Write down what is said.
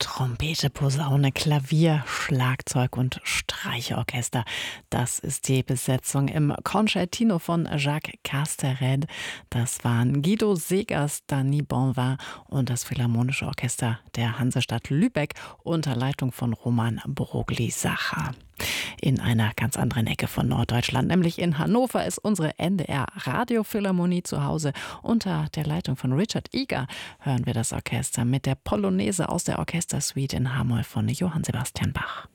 Trompete, Posaune, Klavier, Schlagzeug und Streichorchester. Das ist die Besetzung im Concertino von Jacques Castered. Das waren Guido Seegers, Dany Bonvin und das Philharmonische Orchester der Hansestadt Lübeck unter Leitung von Roman Broglie-Sacher. In einer ganz anderen Ecke von Norddeutschland, nämlich in Hannover, ist unsere NDR-Radiophilharmonie zu Hause. Unter der Leitung von Richard Eager hören wir das Orchester mit der Polonaise aus der Orchestersuite in H-Moll von Johann Sebastian Bach.